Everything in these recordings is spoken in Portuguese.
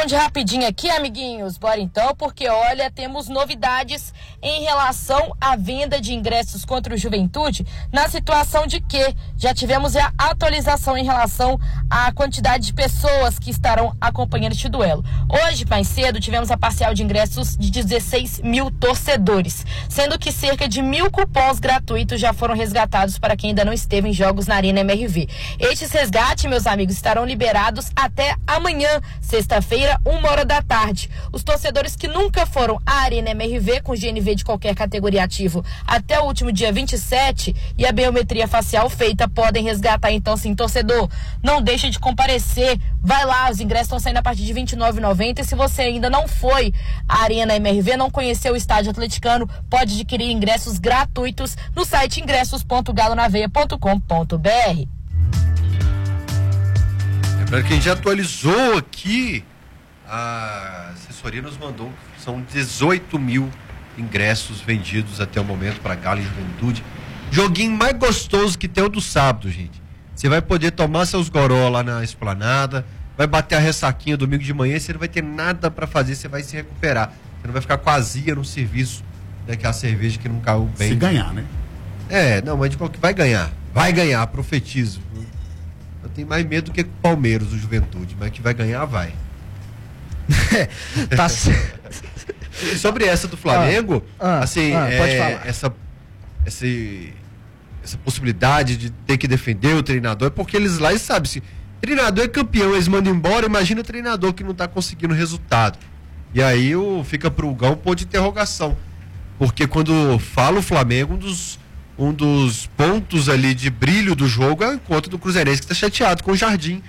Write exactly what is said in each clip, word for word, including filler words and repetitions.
de rapidinho aqui, amiguinhos. Bora então, porque olha, temos novidades em relação à venda de ingressos contra o Juventude, na situação de que já tivemos a atualização em relação à quantidade de pessoas que estarão acompanhando este duelo. Hoje, mais cedo, tivemos a parcial de ingressos de dezesseis mil torcedores, sendo que cerca de mil cupons gratuitos já foram resgatados para quem ainda não esteve em jogos na Arena M R V. Estes resgates, meus amigos, estarão liberados até amanhã, sexta-feira, uma hora da tarde. Os torcedores que nunca foram à Arena M R V com G N V de qualquer categoria ativo até o último dia vinte e sete e a biometria facial feita podem resgatar. Então, sim, torcedor, não deixe de comparecer. Vai lá, os ingressos estão saindo a partir de vinte e nove reais e noventa centavos. E se você ainda não foi à Arena M R V, não conheceu o estádio atleticano, pode adquirir ingressos gratuitos no site ingressos ponto galo na veia ponto com ponto b r. Lembrando que a gente já atualizou aqui, a assessoria nos mandou, são dezoito mil ingressos vendidos até o momento para Galo e Juventude. Joguinho mais gostoso que tem o do sábado, gente. Você vai poder tomar seus goró lá na esplanada, vai bater a ressaquinha domingo de manhã, você não vai ter nada para fazer, você vai se recuperar. Você não vai ficar com azia no serviço, né, que é a cerveja que não caiu bem. Se ganhar, né? É, não, mas de qualquer vai ganhar. Vai ganhar, profetizo. Eu tenho mais medo do que o Palmeiras, o Juventude, mas que vai ganhar, vai. Tá certo. Sobre essa do Flamengo, ah, ah, assim, ah, é, pode falar. Essa, essa, essa possibilidade de ter que defender o treinador, porque eles lá, eles sabem, se treinador é campeão, eles mandam embora, imagina treinador que não está conseguindo resultado. E aí o, fica pro Gão um ponto de interrogação. Porque quando fala o Flamengo, um dos, um dos pontos ali de brilho do jogo é o encontro do Cruzeirense, que está chateado com o Jardim.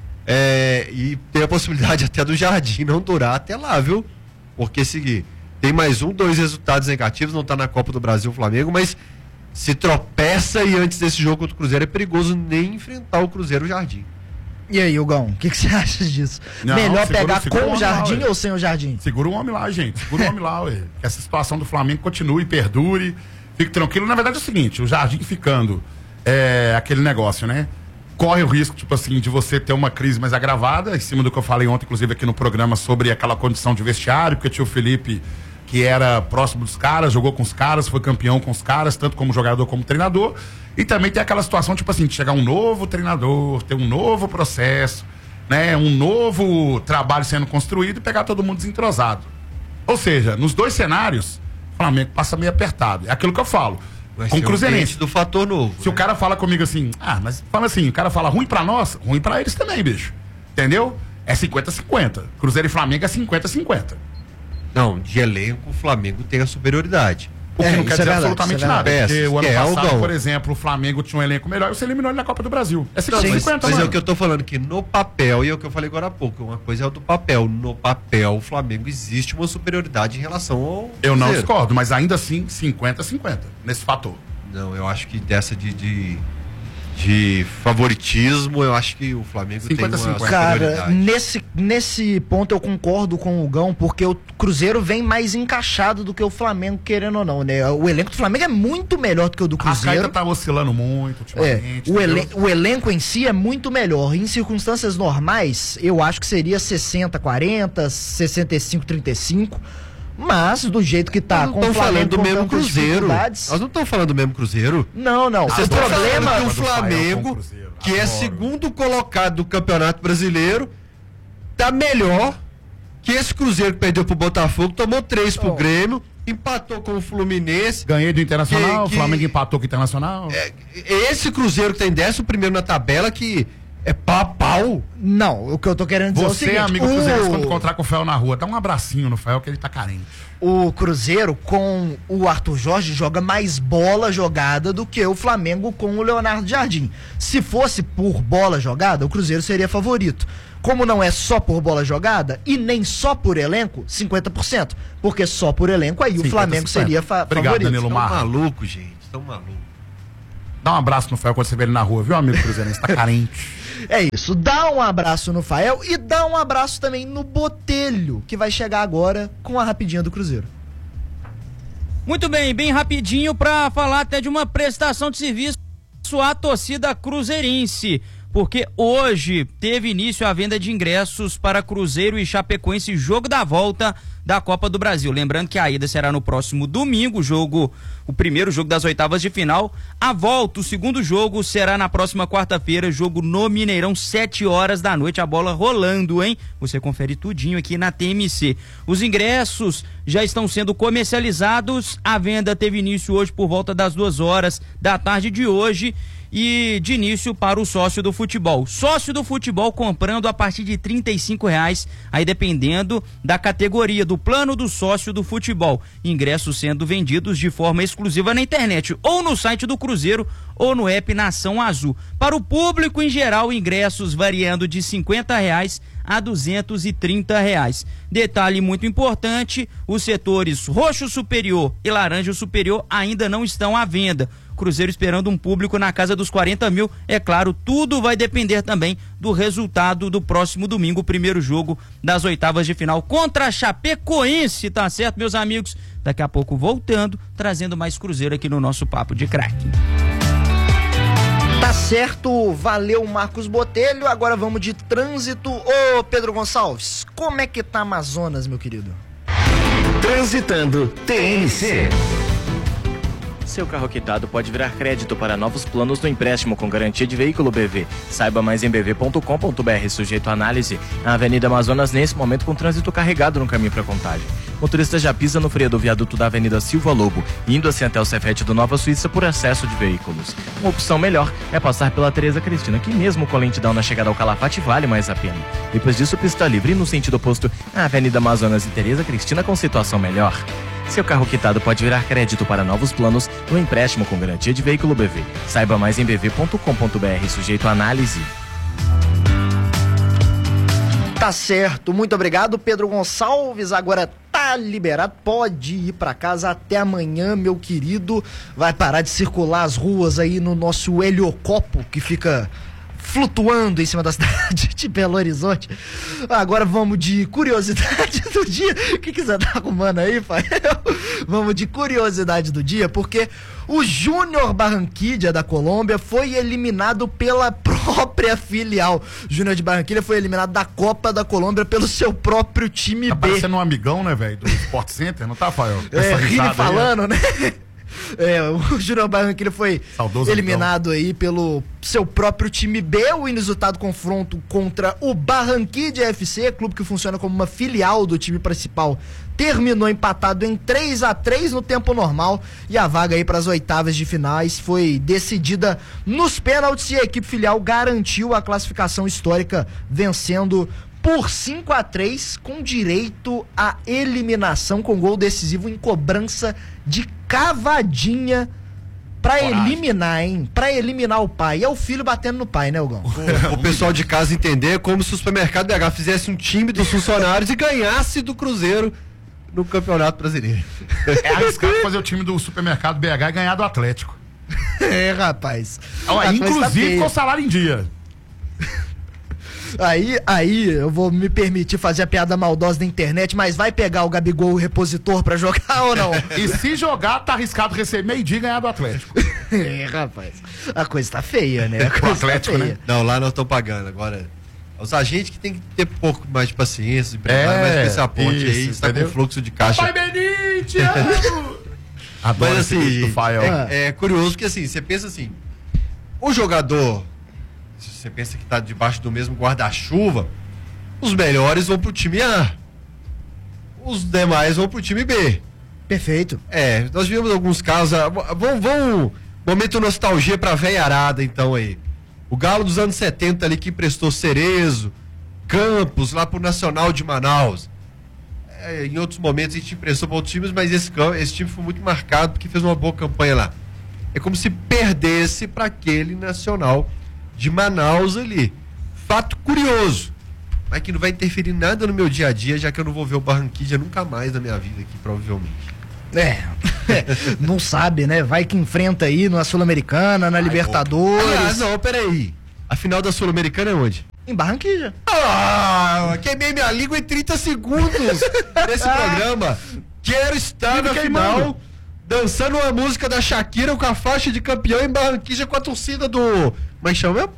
É, e tem a possibilidade até do Jardim não durar até lá, viu? Porque se tem mais um, dois resultados negativos, não está na Copa do Brasil o Flamengo, mas se tropeça e antes desse jogo contra o Cruzeiro é perigoso nem enfrentar o Cruzeiro o Jardim. E aí, Hugão, o que, que você acha disso? Não, Melhor segura, pegar segura com o Jardim lá, ou sem o Jardim? Segura o homem lá, gente. Segura o homem lá, ué. Que essa situação do Flamengo continue, perdure, fique tranquilo. Na verdade é o seguinte, o Jardim ficando é aquele negócio, né? Corre o risco, tipo assim, de você ter uma crise mais agravada, em cima do que eu falei ontem, inclusive aqui no programa, sobre aquela condição de vestiário, porque tinha o Felipe, que era próximo dos caras, jogou com os caras, foi campeão com os caras, tanto como jogador como treinador. E também tem aquela situação, tipo assim, de chegar um novo treinador, ter um novo processo, né? Um novo trabalho sendo construído e pegar todo mundo desentrosado. Ou seja, nos dois cenários, o Flamengo passa meio apertado. É aquilo que eu falo. Vai com o Cruzeirense do fator novo. Se né? o cara fala comigo assim, ah, mas fala assim, o cara fala ruim pra nós, ruim pra eles também, bicho. Entendeu? É cinquenta a cinquenta. Cruzeiro e Flamengo é cinquenta a cinquenta. Não, de elenco o Flamengo tem a superioridade. O que É, não quer isso é dizer verdade, absolutamente isso é nada. verdade. Porque o ano É, passado, Aldão. por exemplo, o Flamengo tinha um elenco melhor e você eliminou ele na Copa do Brasil. É Não, cinquenta a mas, cinquenta, mas é mano. o que eu tô falando, que no papel, e é o que eu falei agora há pouco, uma coisa é o do papel. No papel, o Flamengo existe uma superioridade em relação ao Eu não Cruzeiro. discordo, mas ainda assim, cinquenta a cinquenta, nesse fator. Não, eu acho que dessa de, de, de favoritismo, eu acho que o Flamengo cinquenta a tem uma cinquenta. Cara, superioridade. nesse, nesse ponto eu concordo com o Gão, porque o Cruzeiro vem mais encaixado do que o Flamengo, querendo ou não, né? O elenco do Flamengo é muito melhor do que o do A Rascaeta Cruzeiro. tá oscilando muito É, ultimamente. o, entendeu? elen- o elenco em si é muito melhor. Em circunstâncias normais, eu acho que seria sessenta a quarenta, sessenta e cinco a trinta e cinco. Mas, do jeito que tá, Nós não com o estamos Flamengo falando do com mesmo tantas Cruzeiro. dificuldades- Nós não estamos falando do mesmo Cruzeiro. Não, não. Vocês o estão problema... falando que o do Fael com o Flamengo, Cruzeiro. que é Adoro. segundo colocado do Campeonato Brasileiro, tá melhor que esse Cruzeiro que perdeu pro Botafogo, tomou três pro Oh. Grêmio, empatou com o Fluminense. Ganhei do Internacional, Que- que- o Flamengo empatou com o Internacional. É, esse Cruzeiro que tem décimo primeiro na tabela, que é pau a pau. Não, o que eu tô querendo dizer Você, é o seguinte... amigo o... Cruzeiro, quando encontrar com o Fel na rua, dá um abracinho no Fel que ele tá carente. O Cruzeiro com o Arthur Jorge joga mais bola jogada do que o Flamengo com o Leonardo Jardim. Se fosse por bola jogada, o Cruzeiro seria favorito. Como não é só por bola jogada e nem só por elenco, cinquenta por cento. Porque só por elenco aí o cinquenta, Flamengo cinquenta. seria fa Obrigado, favorito. Danilo Tão Mar. maluco, gente. Tão maluco. Dá um abraço no Fel quando você vê ele na rua, viu, amigo Cruzeirense? Tá carente. É isso, dá um abraço no Fael e dá um abraço também no Botelho, que vai chegar agora com a rapidinha do Cruzeiro. Muito bem, bem rapidinho para falar até de uma prestação de serviço à torcida cruzeirense. porque hoje teve início a venda de ingressos para Cruzeiro e Chapecoense, jogo da volta da Copa do Brasil. Lembrando que a ida será no próximo domingo, jogo, o primeiro jogo das oitavas de final. A volta, o segundo jogo, será na próxima quarta-feira, jogo no Mineirão, sete horas da noite, a bola rolando, hein? Você confere tudinho aqui na T M C. Os ingressos já estão sendo comercializados, a venda teve início hoje por volta das duas horas da tarde de hoje, e de início para o sócio do futebol. Sócio do futebol comprando a partir de trinta e cinco reais, aí dependendo da categoria, do plano do sócio do futebol. Ingressos sendo vendidos de forma exclusiva na internet, ou no site do Cruzeiro, ou no app Nação Azul. Para o público em geral, ingressos variando de cinquenta reais a duzentos e trinta reais. Detalhe muito importante, os setores roxo superior e laranja superior ainda não estão à venda. Cruzeiro esperando um público na casa dos quarenta mil. É claro, tudo vai depender também do resultado do próximo domingo, o primeiro jogo das oitavas de final contra a Chapecoense, tá certo, meus amigos? Daqui a pouco voltando, trazendo mais Cruzeiro aqui no nosso Papo de Craque. Tá certo, valeu Marcos Botelho. Agora vamos de trânsito. Ô Pedro Gonçalves, como é que tá Amazonas, meu querido? Transitando T N C. Seu carro quitado pode virar crédito para novos planos no empréstimo com garantia de veículo B V. Saiba mais em b v ponto com ponto b r, sujeito à análise. A Avenida Amazonas, nesse momento, com trânsito carregado no caminho para Contagem. Motorista já pisa no freio do viaduto da Avenida Silva Lobo, indo assim até o Cefete do Nova Suíça por excesso de veículos. Uma opção melhor é passar pela Teresa Cristina, que mesmo com lentidão na chegada ao Calafate vale mais a pena. Depois disso, pista livre no sentido oposto, a Avenida Amazonas e Teresa Cristina com situação melhor. Seu carro quitado pode virar crédito para novos planos no empréstimo com garantia de veículo B V. Saiba mais em b v ponto com ponto b r, sujeito à análise. Tá certo, muito obrigado, Pedro Gonçalves. Agora tá liberado, pode ir pra casa até amanhã, meu querido. Vai parar de circular as ruas aí no nosso heliocopo que fica flutuando em cima da cidade de Belo Horizonte. Agora vamos de curiosidade do dia. O que quiser dar arrumando aí, pai? Vamos de curiosidade do dia, porque o Júnior Barranquilla da Colômbia foi eliminado pela própria filial. Júnior de Barranquilla foi eliminado da Copa da Colômbia pelo seu próprio time tá B. Tá parecendo um amigão, né, velho, do Sport Center, não tá, Fael? É, Rini falando, aí, né? É, o Júnior Barranquilla foi Saudoso eliminado amigão. aí pelo seu próprio time B. O inusitado confronto contra o Barranquilla F C, clube que funciona como uma filial do time principal, terminou empatado em três a três no tempo normal, e a vaga aí para as oitavas de finais foi decidida nos pênaltis, e a equipe filial garantiu a classificação histórica, vencendo por cinco a três, com direito à eliminação, com gol decisivo em cobrança de cavadinha pra Coragem. eliminar, hein? Pra eliminar o pai. É o filho batendo no pai, né, Hugão? O, o pessoal de casa entender como se o Supermercado B H fizesse um time dos funcionários e ganhasse do Cruzeiro no Campeonato Brasileiro. É arriscado fazer o time do Supermercado B H e ganhar do Atlético. É, rapaz. Ó, A coisa tá inclusive feia. com o salário em dia. Aí, aí, eu vou me permitir fazer a piada maldosa da internet, mas vai pegar o Gabigol, o repositor, pra jogar ou não? E se jogar, tá arriscado receber meio-dia e ganhar do Atlético. É, rapaz. A coisa tá feia, né? A O coisa Atlético, tá feia. né? Não, lá nós estamos pagando. Agora, os agentes que tem que ter um pouco mais de paciência, empresário É, mais pra essa ponte isso, aí, está com entendeu? fluxo de caixa. Pai Benite, amo! Adoro Mas esse assim, vídeo do Fael. é, é curioso porque assim, você pensa assim, o jogador, se você pensa que tá debaixo do mesmo guarda-chuva, os melhores vão pro time A, os demais vão pro time B. Perfeito. É, nós vimos alguns casos, ah, vamos, vamos, momento nostalgia pra velharada então aí. O Galo dos anos setenta ali que emprestou Cerezo, Campos, lá pro Nacional de Manaus. É, em outros momentos a gente emprestou para outros times, mas esse, esse time foi muito marcado porque fez uma boa campanha lá. É como se perdesse para aquele Nacional de Manaus ali. Fato curioso, mas que não vai interferir nada no meu dia a dia, já que eu não vou ver o Barranquilla nunca mais na minha vida aqui, provavelmente. É, não sabe, né? Vai que enfrenta aí na Sul-Americana, na Ai, Libertadores. Aliás, não, peraí. A final da Sul-Americana é onde? Em Barranquilla. Ah, queimei minha língua em trinta segundos nesse programa. Quero estar Vive na queimando. final, dançando uma música da Shakira com a faixa de campeão em Barranquilla com a torcida do... Como é que chama mesmo?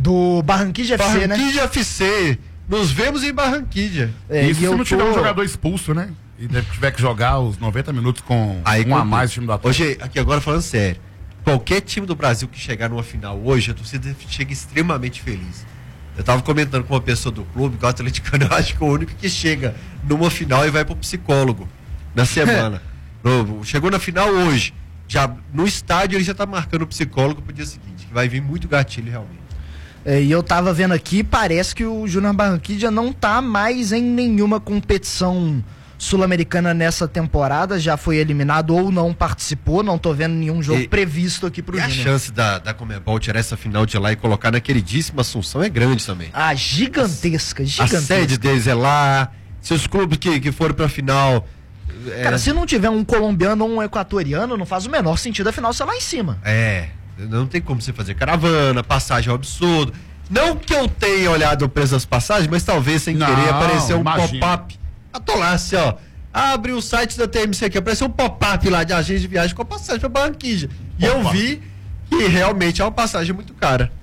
Do Barranquilla F C, né? Barranquilla F C. Nos vemos em Barranquilla. É, Isso se não tô... tiver um jogador expulso, né? E tiver que jogar os noventa minutos com Aí, um a mais o time do Atlético. Hoje, aqui agora falando sério, qualquer time do Brasil que chegar numa final hoje, a torcida chega extremamente feliz. Eu tava comentando com uma pessoa do clube, que o atleticano eu acho que é o único que chega numa final e vai pro psicólogo na semana. no, chegou na final hoje, já no estádio ele já tá marcando o psicólogo pro dia seguinte, que vai vir muito gatilho realmente. É, e eu tava vendo aqui, parece que o Júnior Barranquilla não tá mais em nenhuma competição sul-americana nessa temporada, já foi eliminado ou não participou, não tô vendo nenhum jogo e, previsto aqui pro e Júnior. A chance da, da Conmebol tirar essa final de lá e colocar na queridíssima Assunção é grande também. Ah, gigantesca, gigantesca. A sede deles é lá, se os clubes que, que foram pra final... É... Cara, se não tiver um colombiano ou um equatoriano, não faz o menor sentido a final ser lá em cima. É, não tem como você fazer caravana, passagem é um absurdo. Não que eu tenha olhado o preço das passagens, mas talvez sem não, querer aparecer um pop-up. Atolasse, ó. Abre o site da T M C aqui, apareceu um pop-up lá de agência de viagem com a passagem pra Barranquilla. E Opa. eu vi que realmente é uma passagem muito cara.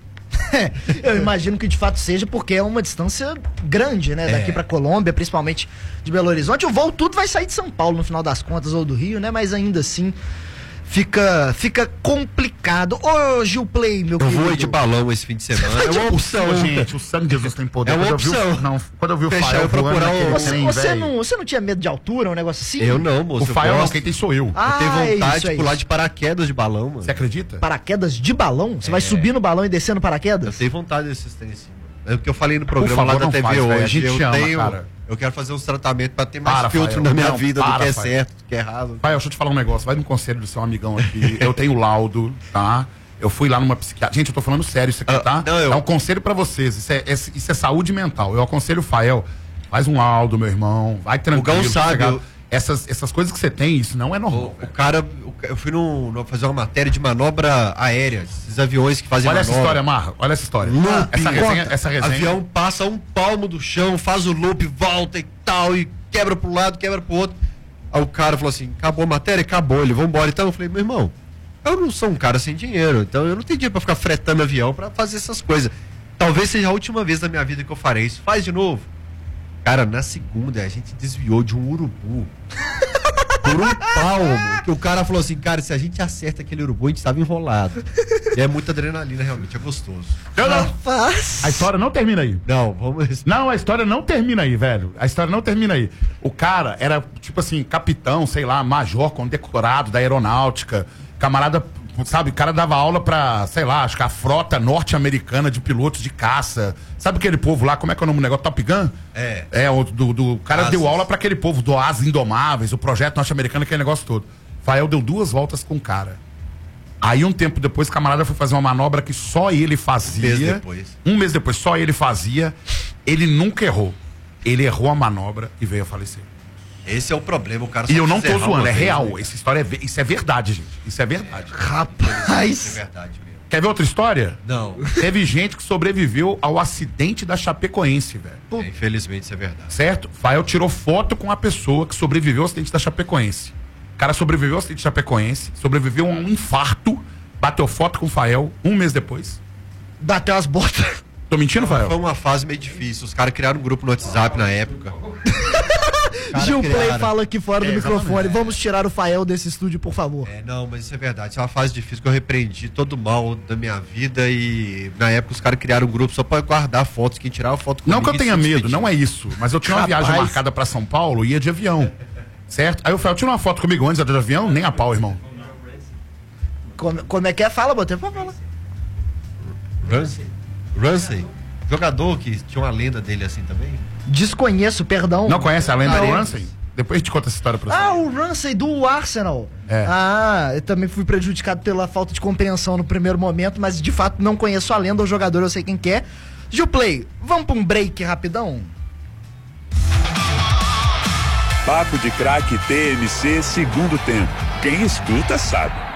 Eu imagino que de fato seja, porque é uma distância grande, né? Daqui é. pra Colômbia, principalmente de Belo Horizonte. O voo tudo vai sair de São Paulo no final das contas, ou do Rio, né? Mas ainda assim fica, fica complicado. Ô, Gil Play, meu querido. Eu vou de balão esse fim de semana. É uma opção, gente. O sangue de Jesus tem poder. É uma quando opção. Eu vi, não, quando eu vi o Fael procurar o... Você, trem, você, não, você não tinha medo de altura, um negócio assim? Eu não, moço. O Fael não, quem tem sou eu. Ah, eu tenho vontade é de pular de paraquedas de balão, mano. Você acredita? Paraquedas de balão? Você é. vai subir no balão e descer no paraquedas? Eu tenho vontade desses trem assim. É o que eu falei no programa favor, lá da T V faz, hoje. A gente eu ama, tenho... cara. Eu quero fazer uns tratamentos pra ter mais para, filtro Fael. na minha não, vida para, do que é Fael. certo, do que é errado. Fael, deixa eu te falar um negócio. Vai no conselho do seu amigão aqui. Eu tenho laudo, tá? Eu fui lá numa psiquiatra. Gente, eu tô falando sério isso aqui, ah, tá? Não, eu... É um conselho pra vocês. Isso é, é, isso é saúde mental. Eu aconselho o Fael. Faz um laudo, meu irmão. Vai tranquilo. O Gão sabe. Eu... Essas, essas coisas que você tem, isso não é normal. O, o cara, o, eu fui no, no, fazer uma matéria de manobra aérea, esses aviões que fazem Olha manobra. essa história, Marra, olha essa história. Loop, essa, resenha, essa resenha. Avião passa um palmo do chão, faz o loop, volta e tal, e quebra pro lado, quebra pro outro. Aí o cara falou assim, acabou a matéria? Acabou. Ele, vambora. Então eu falei, meu irmão, eu não sou um cara sem dinheiro, então eu não tenho dinheiro pra ficar fretando avião pra fazer essas coisas. Talvez seja a última vez da minha vida que eu farei isso. Faz de novo. Cara, na segunda a gente desviou de um urubu. Por um palmo. Que o cara falou assim, cara, se a gente acerta aquele urubu, a gente estava enrolado. E é muita adrenalina, realmente, é gostoso. Eu não. A história não termina aí. Não, vamos... Não, a história não termina aí, velho. A história não termina aí. O cara era, tipo assim, capitão, sei lá, major, condecorado da aeronáutica. Camarada, sabe, o cara dava aula pra, sei lá, acho que a frota norte-americana de pilotos de caça. Sabe aquele povo lá, como é que é o nome do negócio? Top Gun? É. É, o do, do o cara Asas. deu aula pra aquele povo do Asas Indomáveis, o projeto norte-americano, aquele negócio todo. Fael deu duas voltas com o cara. Aí um tempo depois, o camarada foi fazer uma manobra que só ele fazia. Um mês depois. Um mês depois, só ele fazia. Ele nunca errou. Ele errou a manobra e veio a falecer. Esse é o problema, o cara só E eu não tô zoando, é vez, real. Né? Essa história é, isso é verdade, gente. Isso é verdade. É, rapaz. Isso é verdade mesmo. Quer ver outra história? Não. Teve gente que sobreviveu ao acidente da Chapecoense, velho. É, infelizmente, isso é verdade. Certo? Fael tirou foto com a pessoa que sobreviveu ao acidente da Chapecoense. O cara sobreviveu ao acidente da Chapecoense, sobreviveu a um infarto, bateu foto com o Fael um mês depois. Bateu as botas. Tô mentindo, Fael? Foi uma fase meio difícil. Os caras criaram um grupo no WhatsApp na época. Gil Play fala aqui fora é, do microfone. Vamos tirar o Fael desse estúdio, por favor. É, não, mas isso é verdade. Isso é uma fase difícil que eu repreendi todo o mal da minha vida e na época os caras criaram um grupo só pra guardar fotos, quem tirava foto comigo. Não que eu tenha medo, não é isso. Mas eu tinha uma Rapaz. viagem marcada pra São Paulo e ia de avião. Certo? Aí o Fael tira uma foto comigo antes de avião, nem a pau, irmão. Como, como é que é? Fala, botei pra falar. Ramsey? Ramsey? Jogador que tinha uma lenda dele assim também? Desconheço, perdão. Não conhece a lenda Não. do Ramsey? Depois a gente conta essa história pra você. Ah, o Ramsey do Arsenal. É. Ah, eu também fui prejudicado pela falta de compreensão no primeiro momento, mas de fato não conheço a lenda, o jogador eu sei quem que é. Gil Play, vamos pra um break rapidão? Papo de Craque T M C segundo tempo. Quem escuta sabe.